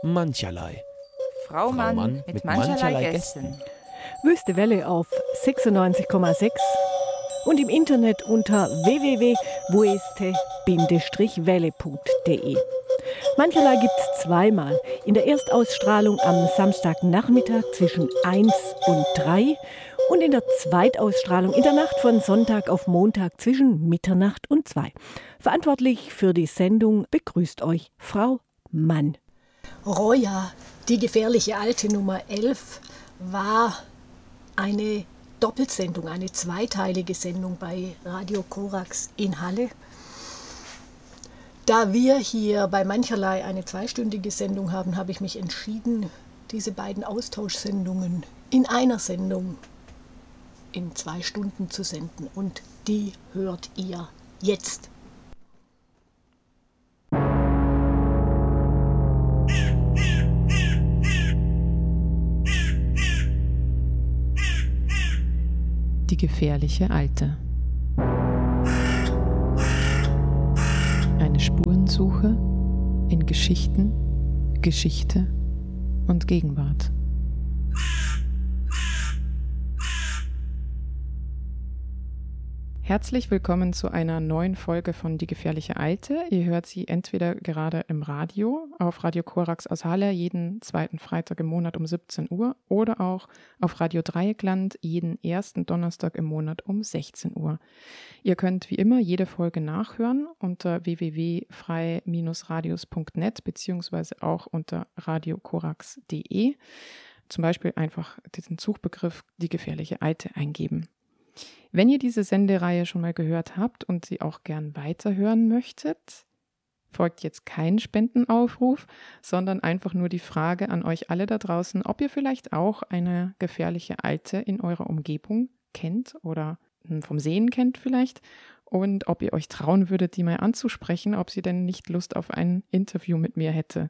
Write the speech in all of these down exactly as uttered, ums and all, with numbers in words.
Mancherlei. Frau Mann, Frau Mann mit, mit mancherlei, mancherlei Gästen. Gästen. Wüste Welle auf sechsundneunzig Komma sechs und im Internet unter w w w punkt weste welle punkt de. Mancherlei gibt es zweimal. In der Erstausstrahlung am Samstagnachmittag zwischen eins und drei und in der Zweitausstrahlung in der Nacht von Sonntag auf Montag zwischen Mitternacht und zwei. Verantwortlich für die Sendung begrüßt euch Frau Mann. Roja, die gefährliche Alte Nummer elf, war eine Doppelsendung, eine zweiteilige Sendung bei Radio Korax in Halle. Da wir hier bei Mancherlei eine zweistündige Sendung haben, habe ich mich entschieden, diese beiden Austauschsendungen in einer Sendung in zwei Stunden zu senden. Und die hört ihr jetzt. Die gefährliche Alte. Eine Spurensuche in Geschichten, Geschichte und Gegenwart. Herzlich willkommen zu einer neuen Folge von Die gefährliche Alte. Ihr hört sie entweder gerade im Radio, auf Radio Korax aus Halle, jeden zweiten Freitag im Monat um siebzehn Uhr oder auch auf Radio Dreieckland jeden ersten Donnerstag im Monat um sechzehn Uhr. Ihr könnt wie immer jede Folge nachhören unter w w w punkt frei radios punkt net beziehungsweise auch unter radio korax punkt de. Zum Beispiel einfach diesen Suchbegriff Die gefährliche Alte eingeben. Wenn ihr diese Sendereihe schon mal gehört habt und sie auch gern weiterhören möchtet, folgt jetzt kein Spendenaufruf, sondern einfach nur die Frage an euch alle da draußen, ob ihr vielleicht auch eine gefährliche Alte in eurer Umgebung kennt oder vom Sehen kennt vielleicht und ob ihr euch trauen würdet, die mal anzusprechen, ob sie denn nicht Lust auf ein Interview mit mir hätte.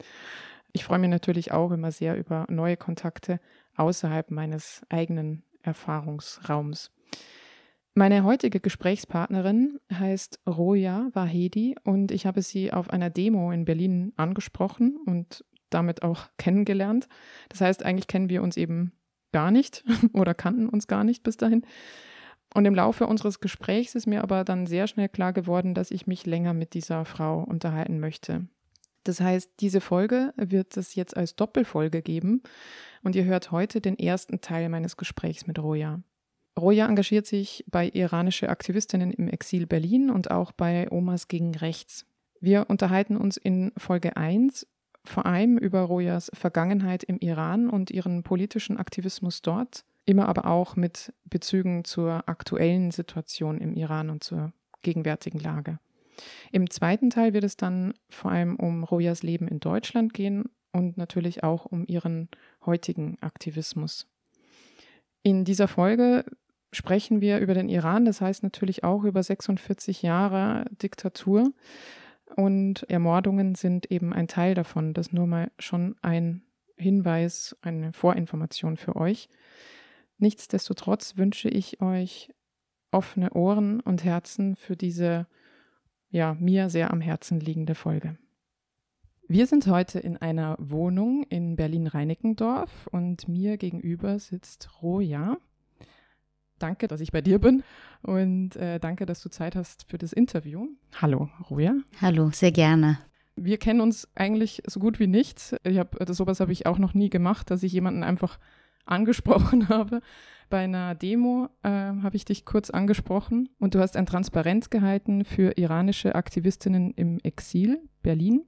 Ich freue mich natürlich auch immer sehr über neue Kontakte außerhalb meines eigenen Erfahrungsraums. Meine heutige Gesprächspartnerin heißt Roja Vahedi und ich habe sie auf einer Demo in Berlin angesprochen und damit auch kennengelernt. Das heißt, eigentlich kennen wir uns eben gar nicht oder kannten uns gar nicht bis dahin. Und im Laufe unseres Gesprächs ist mir aber dann sehr schnell klar geworden, dass ich mich länger mit dieser Frau unterhalten möchte. Das heißt, diese Folge wird es jetzt als Doppelfolge geben und ihr hört heute den ersten Teil meines Gesprächs mit Roja. Roja engagiert sich bei iranische Aktivistinnen im Exil Berlin und auch bei Omas gegen Rechts. Wir unterhalten uns in Folge eins vor allem über Rojas Vergangenheit im Iran und ihren politischen Aktivismus dort, immer aber auch mit Bezügen zur aktuellen Situation im Iran und zur gegenwärtigen Lage. Im zweiten Teil wird es dann vor allem um Rojas Leben in Deutschland gehen und natürlich auch um ihren heutigen Aktivismus. In dieser Folge sprechen wir über den Iran, das heißt natürlich auch über sechsundvierzig Jahre Diktatur und Ermordungen sind eben ein Teil davon. Das nur mal schon ein Hinweis, eine Vorinformation für euch. Nichtsdestotrotz wünsche ich euch offene Ohren und Herzen für diese ja, mir sehr am Herzen liegende Folge. Wir sind heute in einer Wohnung in Berlin-Reinickendorf und mir gegenüber sitzt Roja. Danke, dass ich bei dir bin und äh, danke, dass du Zeit hast für das Interview. Hallo, Roja. Hallo, sehr gerne. Wir kennen uns eigentlich so gut wie nicht. Ich hab, das, sowas habe ich auch noch nie gemacht, dass ich jemanden einfach angesprochen habe. Bei einer Demo äh, habe ich dich kurz angesprochen und du hast ein Transparent gehalten für iranische Aktivistinnen im Exil, Berlin.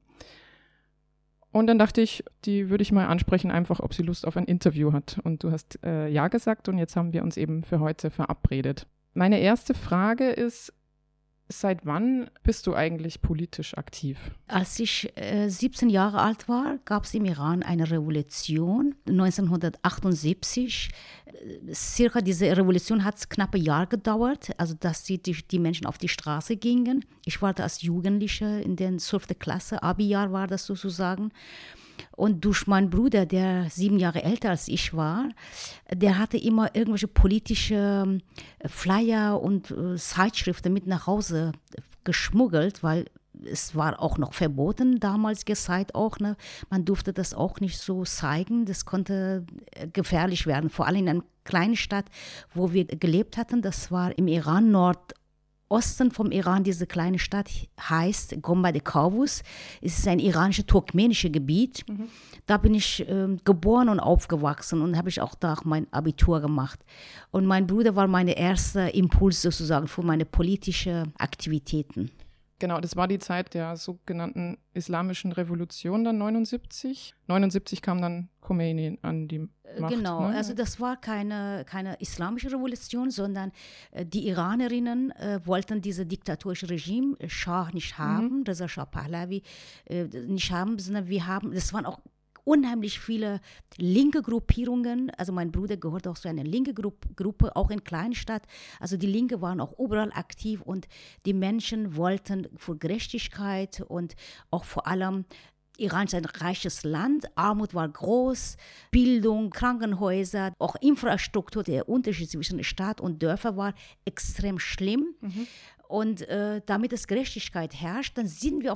Und dann dachte ich, die würde ich mal ansprechen, einfach ob sie Lust auf ein Interview hat. Und du hast äh, ja gesagt und jetzt haben wir uns eben für heute verabredet. Meine erste Frage ist, seit wann bist du eigentlich politisch aktiv? Als ich äh, siebzehn Jahre alt war, gab es im Iran eine Revolution, neunzehnhundertachtundsiebzig. Äh, circa diese Revolution hat knapp ein Jahr gedauert, also dass die, die, die Menschen auf die Straße gingen. Ich war da als Jugendliche in der zwölften Klasse, Abi-Jahr war das sozusagen. Und durch meinen Bruder, der sieben Jahre älter als ich war, der hatte immer irgendwelche politische Flyer und äh, Zeitschriften mit nach Hause geschmuggelt, weil es war auch noch verboten, damalige Zeit auch. Ne? Man durfte das auch nicht so zeigen. Das konnte gefährlich werden, vor allem in einer kleinen Stadt, wo wir gelebt hatten. Das war im Iran, Nordosten vom Iran. Diese kleine Stadt heißt Gombay-de-Kavus. Es ist ein iranisches-turkmenisches Gebiet. Mhm. Da bin ich äh, geboren und aufgewachsen und habe ich auch da mein Abitur gemacht. Und mein Bruder war mein erster Impuls sozusagen für meine politischen Aktivitäten. Genau, das war die Zeit der sogenannten Islamischen Revolution dann neunundsiebzig. neunundsiebzig kam dann Khomeini an die Macht. Genau, ne? also das war keine, keine islamische Revolution, sondern äh, die Iranerinnen äh, wollten dieses diktatorische Regime, äh, Schah nicht haben, mhm. Reza Schah Pahlavi äh, nicht haben, sondern wir haben, das waren auch unheimlich viele linke Gruppierungen. Also mein Bruder gehört auch zu einer linken Gruppe, auch in Kleinstadt. Also die Linke waren auch überall aktiv und die Menschen wollten für Gerechtigkeit und auch vor allem, Iran ist ein reiches Land, Armut war groß, Bildung, Krankenhäuser, auch Infrastruktur, der Unterschied zwischen Stadt und Dörfer war extrem schlimm. Mhm. Und äh, damit es Gerechtigkeit herrscht, dann sind wir